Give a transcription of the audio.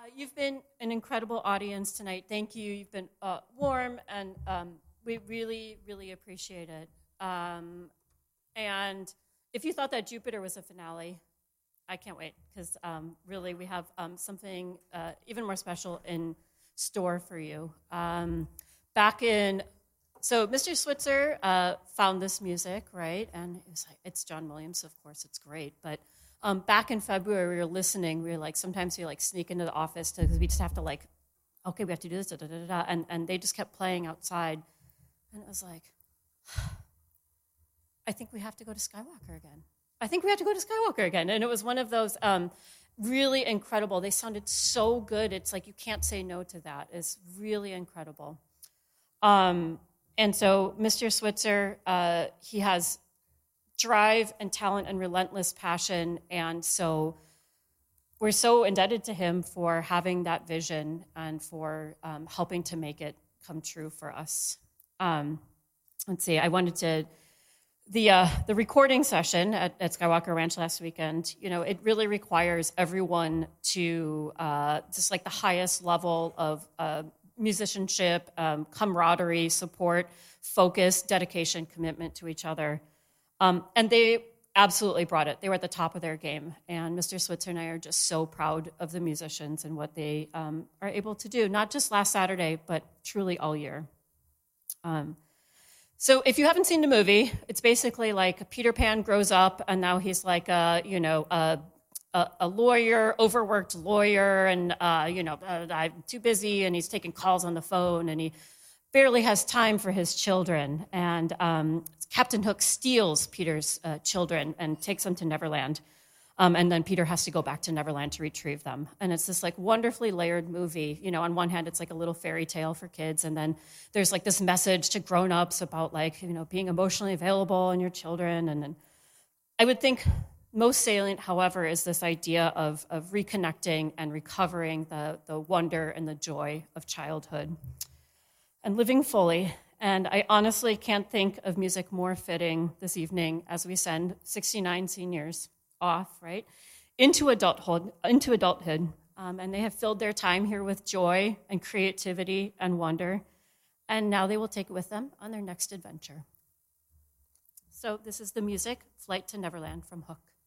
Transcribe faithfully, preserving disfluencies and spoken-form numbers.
you've been an incredible audience tonight. Thank you. You've been uh, warm, and um, we really, really appreciate it. Um, and if you thought that Jupiter was a finale, I can't wait, because um, really we have um, something uh, even more special in store for you. Um, back in, so Mister Switzer uh, found this music, right? And it was like, it's John Williams, of course, it's great. But um, back in February, we were listening. We were like, sometimes we like sneak into the office because we just have to like, okay, we have to do this, da da da da, and and they just kept playing outside, and it was like, I think we have to go to Skywalker again. I think we have to go to Skywalker again. And it was one of those um, really incredible. They sounded so good. It's like you can't say no to that. It's really incredible. Um, and so Mister Switzer, uh, he has drive and talent and relentless passion. And so we're so indebted to him for having that vision and for um, helping to make it come true for us. Um, let's see, I wanted to... The uh, the recording session at, at Skywalker Ranch last weekend, you know, it really requires everyone to uh, just like the highest level of uh, musicianship, um, camaraderie, support, focus, dedication, commitment to each other. Um, and they absolutely brought it. They were at the top of their game. And Mister Switzer and I are just so proud of the musicians and what they um, are able to do, not just last Saturday, but truly all year. Um, So if you haven't seen the movie, it's basically like Peter Pan grows up, and now he's like a, you know, a, a, a lawyer, overworked lawyer, and, uh, you know, uh, I'm too busy, and he's taking calls on the phone, and he barely has time for his children. And um, Captain Hook steals Peter's uh, children and takes them to Neverland. Um, and then Peter has to go back to Neverland to retrieve them. And it's this like wonderfully layered movie. You know, on one hand, it's like a little fairy tale for kids. And then there's like this message to grown-ups about like, you know, being emotionally available and your children. And then I would think most salient, however, is this idea of, of reconnecting and recovering the, the wonder and the joy of childhood and living fully. And I honestly can't think of music more fitting this evening as we send sixty-nine seniors off, right, into adulthood, into adulthood, um, and they have filled their time here with joy and creativity and wonder, and now they will take it with them on their next adventure. So this is the music, Flight to Neverland from Hook.